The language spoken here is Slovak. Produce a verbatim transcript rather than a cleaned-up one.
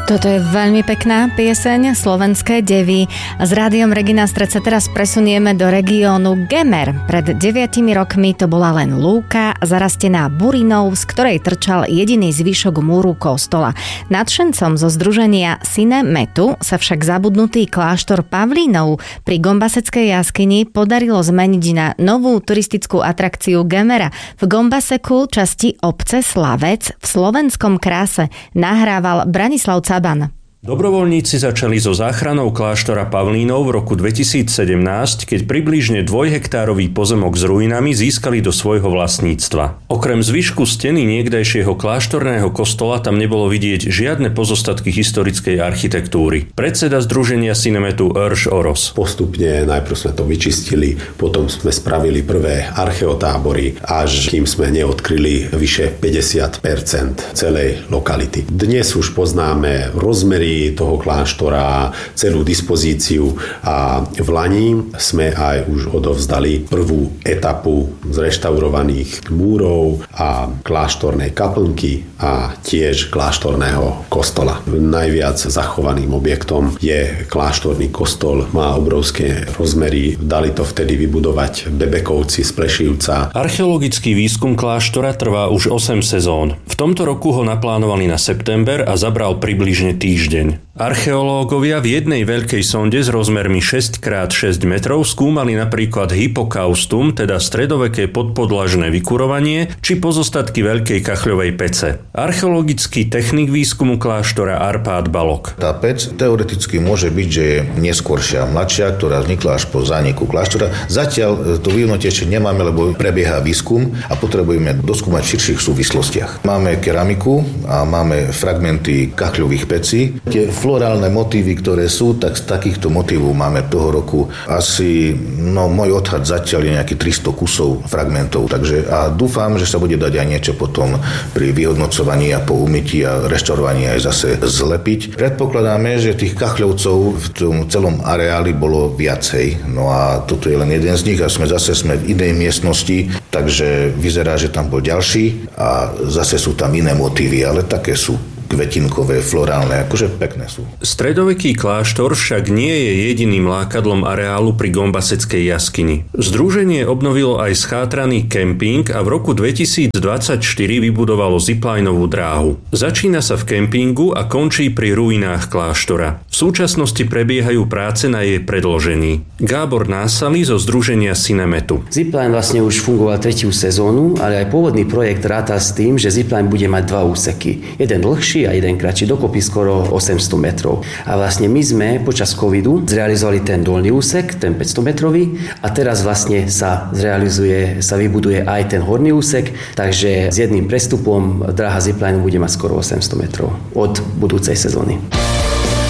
Toto je veľmi pekná pieseň Slovenské devy. S rádiom Regina Stred sa teraz presunieme do regiónu Gemer. Pred deviatimi rokmi to bola len lúka zarastená burinou, z ktorej trčal jediný zvyšok múru kostola. Nadšencom zo združenia Sine Metu sa však zabudnutý kláštor Pavlínov pri Gombaseckej jaskyni podarilo zmeniť na novú turistickú atrakciu Gemera. V Gombaseku, časti obce Slavec, v slovenskom Kráse nahrával Branislav Caban. Dobrovoľníci začali so záchranou kláštora Pavlínov v roku dvetisícsedemnásť, keď približne dvojhektárový pozemok s ruinami získali do svojho vlastníctva. Okrem zvyšku steny niekdajšieho kláštorného kostola tam nebolo vidieť žiadne pozostatky historickej architektúry. Predseda združenia Sine Metu Örš Orosz. Postupne najprv sme to vyčistili, potom sme spravili prvé archeotábory, až kým sme neodkryli vyše päťdesiat percent celej lokality. Dnes už poznáme rozmery toho kláštora, celú dispozíciu a v Lani sme aj už odovzdali prvú etapu zreštaurovaných múrov a kláštornej kaplnky a tiež kláštorného kostola. Najviac zachovaným objektom je kláštorný kostol, má obrovské rozmery, dali to vtedy vybudovať Bebekovci z Plešivca. Archeologický výskum kláštora trvá už osem sezón. V tomto roku ho naplánovali na september a zabral približne týždeň. Archeológovia v jednej veľkej sonde s rozmermi šesť krát šesť metrov skúmali napríklad hypokaustum, teda stredoveké podpodlažné vykurovanie, či pozostatky veľkej kachľovej pece. Archeologický technik výskumu kláštora Arpád Balok. Tá pec teoreticky môže byť, že je neskôršia, mladšia, ktorá vznikla až po zániku kláštora. Zatiaľ to vyhodnotie ešte nemáme, lebo prebieha výskum a potrebujeme doskúmať v širších súvislostiach. Máme keramiku a máme fragmenty kachľových pecí. Tie florálne motívy, ktoré sú, tak z takýchto motívov máme toho roku asi, no môj odhad zatiaľ je nejaký tristo kusov fragmentov, takže a dúfam, že sa bude dať aj niečo potom pri vyhodnocovaní a po umytí a reštaurovaní aj zase zlepiť. Predpokladáme, že tých kachľovcov v tom celom areáli bolo viacej, no a toto je len jeden z nich a sme zase sme v inej miestnosti, takže vyzerá, že tam bol ďalší a zase sú tam iné motívy, ale také sú kvetinkové, florálne, akože pekné sú. Stredoveký kláštor však nie je jediným lákadlom areálu pri Gombaseckej jaskyni. Združenie obnovilo aj schátraný kemping a v roku dvetisícdvadsaťštyri vybudovalo ziplinovú dráhu. Začína sa v kempingu a končí pri ruinách kláštora. V súčasnosti prebiehajú práce na jej predložení. Gábor Násalý zo združenia Sine Metu. Zipline vlastne už fungoval tretiu sezónu, ale aj pôvodný projekt ráta s tým, že zipline bude mať dva úseky. Jeden dlhší a jeden kratší, dokopy skoro osemsto metrov. A vlastne my sme počas covidu zrealizovali ten dolný úsek, ten päťsto metrový a teraz vlastne sa zrealizuje, sa vybuduje aj ten horný úsek, takže s jedným prestupom dráha zipline bude mať skoro osemsto metrov od budúcej sezóny.